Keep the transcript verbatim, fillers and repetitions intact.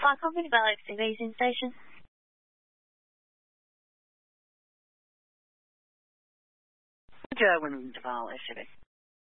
Flight Company, Bell X T V's in station. Roger, Wimbledon to Val, S C V.